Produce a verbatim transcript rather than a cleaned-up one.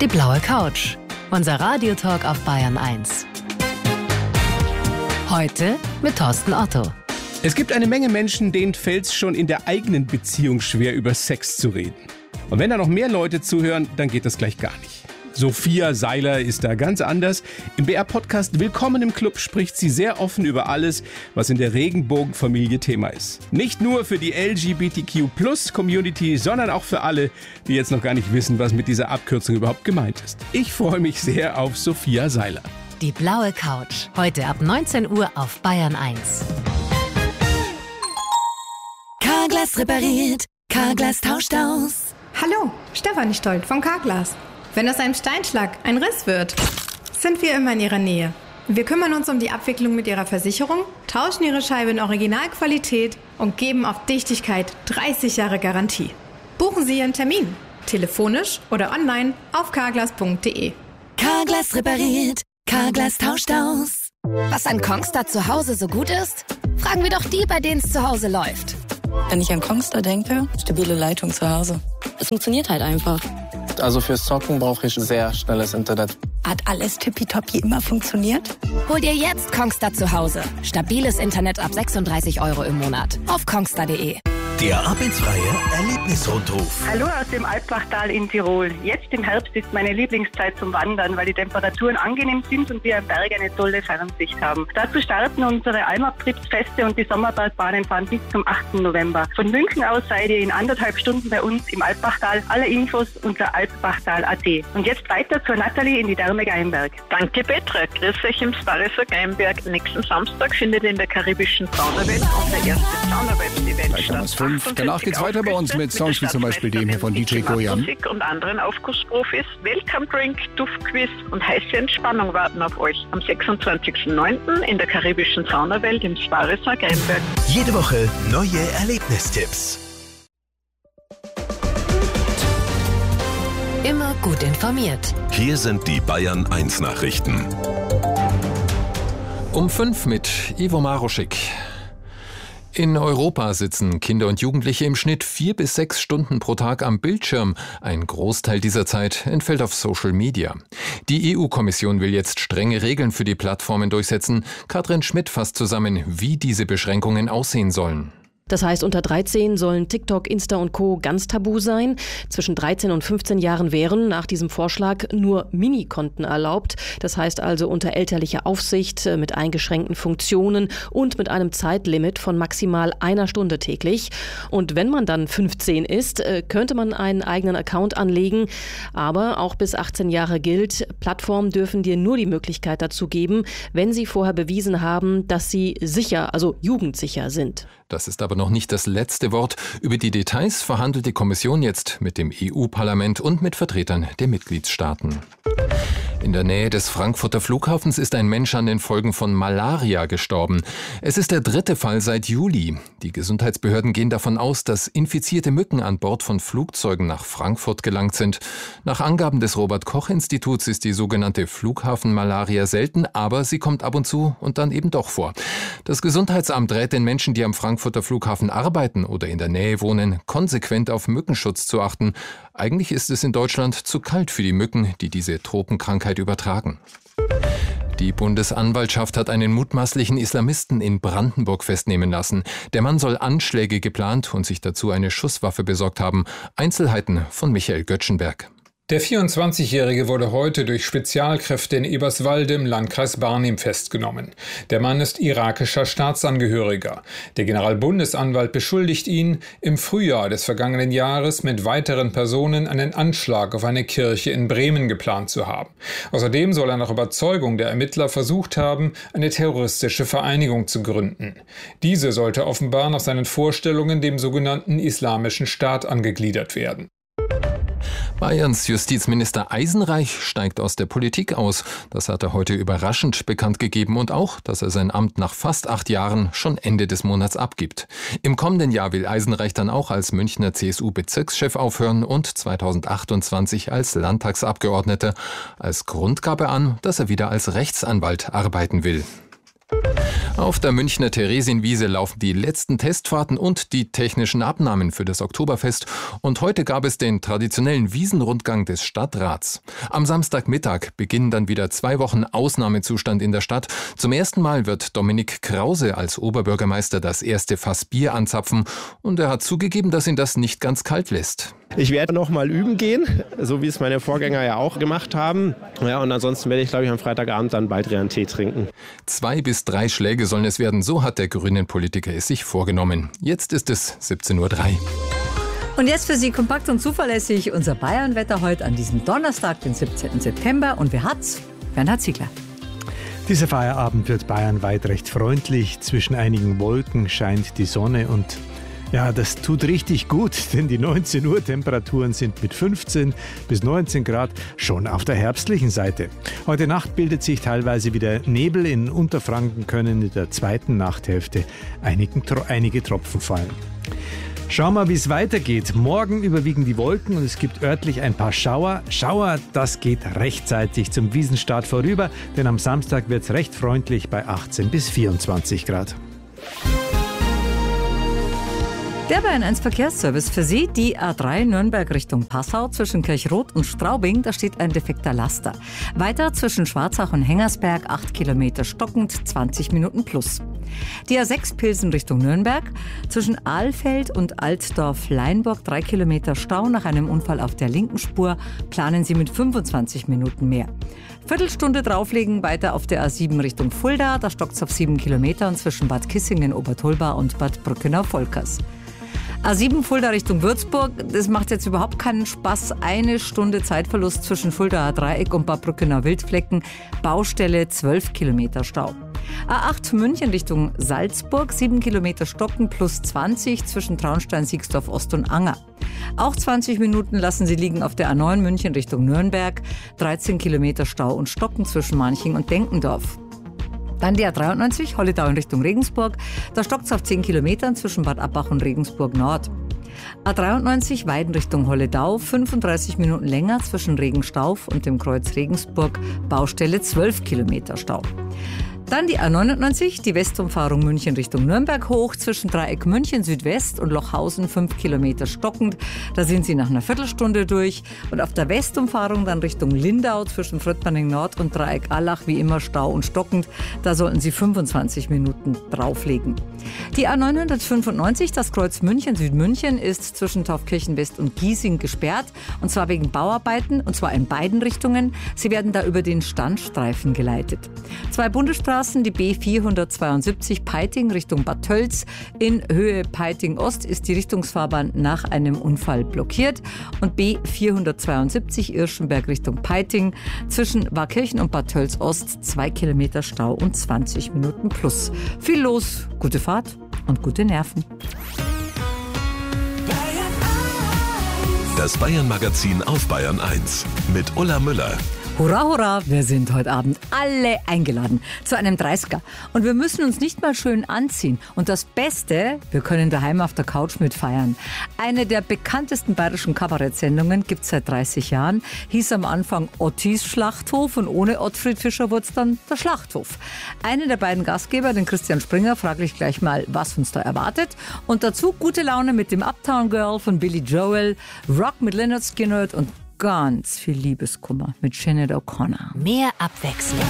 Die blaue Couch. Unser Radiotalk auf Bayern eins. Heute mit Thorsten Otto. Es gibt eine Menge Menschen, denen fällt es schon in der eigenen Beziehung schwer, über Sex zu reden. Und wenn da noch mehr Leute zuhören, dann geht das gleich gar nicht. Sophia Seiler ist da ganz anders. Im B R-Podcast Willkommen im Club spricht sie sehr offen über alles, was in der Regenbogenfamilie Thema ist. Nicht nur für die L G B T Q Plus Community, sondern auch für alle, die jetzt noch gar nicht wissen, was mit dieser Abkürzung überhaupt gemeint ist. Ich freue mich sehr auf Sophia Seiler. Die blaue Couch. Heute ab neunzehn Uhr auf Bayern eins. Carglass repariert. Carglass tauscht aus. Hallo, Stefanie Stolt von Carglass. Wenn aus einem Steinschlag ein Riss wird, sind wir immer in Ihrer Nähe. Wir kümmern uns um die Abwicklung mit Ihrer Versicherung, tauschen Ihre Scheibe in Originalqualität und geben auf Dichtigkeit dreißig Jahre Garantie. Buchen Sie Ihren Termin, telefonisch oder online auf carglass punkt de. Carglass repariert. Carglass tauscht aus. Was an Kongstar zu Hause so gut ist? Fragen wir doch die, bei denen es zu Hause läuft. Wenn ich an Kongstar denke, stabile Leitung zu Hause. Es funktioniert halt einfach. Also fürs Zocken brauche ich sehr schnelles Internet. Hat alles tippitoppi immer funktioniert? Hol dir jetzt Kongstar zu Hause. Stabiles Internet ab sechsunddreißig Euro im Monat. Auf kongstar punkt de. Der arbeitsfreie Erlebnisrundruf. Hallo aus dem Alpbachtal in Tirol. Jetzt im Herbst ist meine Lieblingszeit zum Wandern, weil die Temperaturen angenehm sind und wir am Berg eine tolle Fernsicht haben. Dazu starten unsere Almabtriebsfeste und die Sommerbergbahnen fahren bis zum achten November. Von München aus seid ihr in anderthalb Stunden bei uns im Alpbachtal. Alle Infos unter alpbachtal punkt at. Und jetzt weiter zur Nathalie in die Therme Geimberg. Danke Petra, grüß euch im Sparriser Geimberg. Nächsten Samstag findet in der karibischen Saunawelt unser erstes Saunawelt-Event statt. Danach geht's weiter bei uns mit Songs wie zum Beispiel dem hier von D J Goyan. Musik und anderen Aufgussprofis, Welcome Drink, Duftquiz und heiße Entspannung warten auf euch. Am sechsundzwanzigsten neunten in der karibischen Saunawelt im Sparriser Geimberg. Jede Woche neue Erlebnistipps. Immer gut informiert. Hier sind die Bayern eins Nachrichten. Um fünf mit Ivo Maruschik. In Europa sitzen Kinder und Jugendliche im Schnitt vier bis sechs Stunden pro Tag am Bildschirm. Ein Großteil dieser Zeit entfällt auf Social Media. Die E U-Kommission will jetzt strenge Regeln für die Plattformen durchsetzen. Katrin Schmidt fasst zusammen, wie diese Beschränkungen aussehen sollen. Das heißt, unter dreizehn sollen TikTok, Insta und Co. ganz tabu sein. Zwischen dreizehn und fünfzehn Jahren wären nach diesem Vorschlag nur Minikonten erlaubt. Das heißt also unter elterlicher Aufsicht, mit eingeschränkten Funktionen und mit einem Zeitlimit von maximal einer Stunde täglich. Und wenn man dann fünfzehn ist, könnte man einen eigenen Account anlegen. Aber auch bis achtzehn Jahre gilt, Plattformen dürfen dir nur die Möglichkeit dazu geben, wenn sie vorher bewiesen haben, dass sie sicher, also jugendsicher sind. Das ist aber noch nicht das letzte Wort. Über die Details verhandelt die Kommission jetzt mit dem E U-Parlament und mit Vertretern der Mitgliedstaaten. In der Nähe des Frankfurter Flughafens ist ein Mensch an den Folgen von Malaria gestorben. Es ist der dritte Fall seit Juli. Die Gesundheitsbehörden gehen davon aus, dass infizierte Mücken an Bord von Flugzeugen nach Frankfurt gelangt sind. Nach Angaben des Robert-Koch-Instituts ist die sogenannte Flughafenmalaria selten, aber sie kommt ab und zu und dann eben doch vor. Das Gesundheitsamt rät den Menschen, die am Frankfurter Flughafen arbeiten oder in der Nähe wohnen, konsequent auf Mückenschutz zu achten. Eigentlich ist es in Deutschland zu kalt für die Mücken, die diese Tropenkrankheit übertragen. Die Bundesanwaltschaft hat einen mutmaßlichen Islamisten in Brandenburg festnehmen lassen. Der Mann soll Anschläge geplant und sich dazu eine Schusswaffe besorgt haben. Einzelheiten von Michael Göttschenberg. Der vierundzwanzigjährige wurde heute durch Spezialkräfte in Eberswalde im Landkreis Barnim festgenommen. Der Mann ist irakischer Staatsangehöriger. Der Generalbundesanwalt beschuldigt ihn, im Frühjahr des vergangenen Jahres mit weiteren Personen einen Anschlag auf eine Kirche in Bremen geplant zu haben. Außerdem soll er nach Überzeugung der Ermittler versucht haben, eine terroristische Vereinigung zu gründen. Diese sollte offenbar nach seinen Vorstellungen dem sogenannten Islamischen Staat angegliedert werden. Bayerns Justizminister Eisenreich steigt aus der Politik aus. Das hat er heute überraschend bekannt gegeben und auch, dass er sein Amt nach fast acht Jahren schon Ende des Monats abgibt. Im kommenden Jahr will Eisenreich dann auch als Münchner C S U-Bezirkschef aufhören und zweitausendachtundzwanzig als Landtagsabgeordneter. Als Grund gab er an, dass er wieder als Rechtsanwalt arbeiten will. Auf der Münchner Theresienwiese laufen die letzten Testfahrten und die technischen Abnahmen für das Oktoberfest. Und heute gab es den traditionellen Wiesenrundgang des Stadtrats. Am Samstagmittag beginnen dann wieder zwei Wochen Ausnahmezustand in der Stadt. Zum ersten Mal wird Dominik Krause als Oberbürgermeister das erste Fass Bier anzapfen. Und er hat zugegeben, dass ihn das nicht ganz kalt lässt. Ich werde noch mal üben gehen, so wie es meine Vorgänger ja auch gemacht haben. Ja, und ansonsten werde ich, glaube ich, am Freitagabend dann bald einen Tee trinken. Zwei bis drei Schläge sollen es werden, so hat der grünen Politiker es sich vorgenommen. Jetzt ist es siebzehn Uhr drei. Und jetzt für Sie kompakt und zuverlässig unser Bayernwetter heute an diesem Donnerstag, den siebzehnten September. Und wer hat's? Bernhard Ziegler. Dieser Feierabend wird bayernweit recht freundlich. Zwischen einigen Wolken scheint die Sonne und ja, das tut richtig gut, denn die neunzehn Uhr Temperaturen sind mit fünfzehn bis neunzehn Grad schon auf der herbstlichen Seite. Heute Nacht bildet sich teilweise wieder Nebel. In Unterfranken können in der zweiten Nachthälfte einigen, einige Tropfen fallen. Schauen wir, wie es weitergeht. Morgen überwiegen die Wolken und es gibt örtlich ein paar Schauer. Schauer, das geht rechtzeitig zum Wiesenstart vorüber, denn am Samstag wird es recht freundlich bei achtzehn bis vierundzwanzig Grad. Der Bayern eins Verkehrsservice für Sie, die A drei Nürnberg Richtung Passau zwischen Kirchroth und Straubing, da steht ein defekter Laster. Weiter zwischen Schwarzach und Hengersberg acht Kilometer stockend, zwanzig Minuten plus. Die A sechs Pilsen Richtung Nürnberg, zwischen Ahlfeld und Altdorf-Leinburg drei Kilometer Stau nach einem Unfall auf der linken Spur, planen Sie mit fünfundzwanzig Minuten mehr. Viertelstunde drauflegen, weiter auf der A sieben Richtung Fulda, da stockt es auf sieben Kilometer und zwischen Bad Kissingen, Obertolba und Bad Brückenau-Volkers. A sieben Fulda Richtung Würzburg, das macht jetzt überhaupt keinen Spaß. Eine Stunde Zeitverlust zwischen Fuldaer Dreieck und Bad Brückenau-Wildflecken. Baustelle zwölf Kilometer Stau. A acht München Richtung Salzburg, sieben Kilometer Stocken plus zwanzig zwischen Traunstein, Siegsdorf Ost und Anger. Auch zwanzig Minuten lassen Sie liegen auf der A neun München Richtung Nürnberg, dreizehn Kilometer Stau und Stocken zwischen Manching und Denkendorf. Dann die A dreiundneunzig, Holledau in Richtung Regensburg. Da stockt es auf zehn Kilometern zwischen Bad Abbach und Regensburg Nord. A dreiundneunzig, Weiden Richtung Holledau, fünfunddreißig Minuten länger zwischen Regenstauf und dem Kreuz Regensburg. Baustelle zwölf Kilometer Stau. Dann die A neunundneunzig, die Westumfahrung München Richtung Nürnberg hoch, zwischen Dreieck München Südwest und Lochhausen fünf Kilometer stockend. Da sind Sie nach einer Viertelstunde durch. Und auf der Westumfahrung dann Richtung Lindau zwischen Fröttmanning Nord und Dreieck Allach wie immer Stau und stockend. Da sollten Sie fünfundzwanzig Minuten drauflegen. Die A neunhundertfünfundneunzig, das Kreuz München Südmünchen, ist zwischen Taufkirchen West und Giesing gesperrt. Und zwar wegen Bauarbeiten, und zwar in beiden Richtungen. Sie werden da über den Standstreifen geleitet. Zwei Bundesstraßen, die B vierhundertzweiundsiebzig Peiting Richtung Bad Tölz. In Höhe Peiting Ost ist die Richtungsfahrbahn nach einem Unfall blockiert. Und B vierhundertzweiundsiebzig Irschenberg Richtung Peiting zwischen Warkirchen und Bad Tölz Ost zwei Kilometer Stau und zwanzig Minuten plus. Viel los, gute Fahrt und gute Nerven. Das Bayern-Magazin auf Bayern eins mit Ulla Müller. Hurra, hurra, wir sind heute Abend alle eingeladen zu einem dreißiger. Und wir müssen uns nicht mal schön anziehen. Und das Beste, wir können daheim auf der Couch mitfeiern. Eine der bekanntesten bayerischen Kabarettsendungen gibt es seit dreißig Jahren. Hieß am Anfang Ottis Schlachthof und ohne Ottfried Fischer wurde es dann der Schlachthof. Einen der beiden Gastgeber, den Christian Springer, frage ich gleich mal, was uns da erwartet. Und dazu gute Laune mit dem Uptown Girl von Billy Joel, Rock mit Lynyrd Skynyrd und ganz viel Liebeskummer mit Sinead O'Connor. Mehr Abwechslung